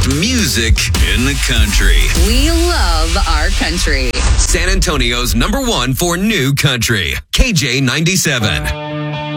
Music in the country. We love our country. San Antonio's #1 for new country. KJ97.